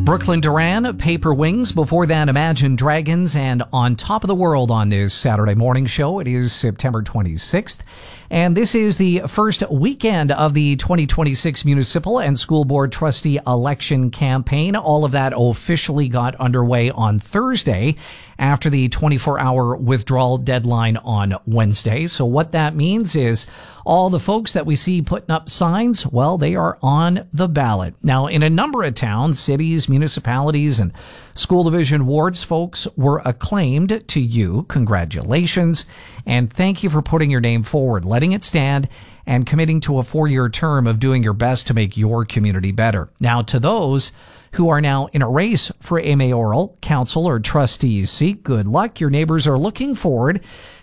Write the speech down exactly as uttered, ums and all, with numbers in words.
Brooklyn Duran, Paper Wings. Before that, Imagine Dragons. And On Top of the World on this Saturday morning show. It is September twenty-sixth. And this is the first weekend of the twenty twenty-six Municipal and School Board Trustee Election Campaign. All of that officially got underway on Thursday after the twenty-four hour withdrawal deadline on Wednesday. So what that means is all the folks that we see putting up signs, well, they are on the ballot. Now, in a number of towns, cities, municipalities, and school division wards, folks were acclaimed. To you, congratulations, and thank you for putting your name forward, letting it stand, and committing to a four-year term of doing your best to make your community better. Now, to those who are now in a race for a mayoral, council, or trustee seat, good luck. Your neighbors are looking forward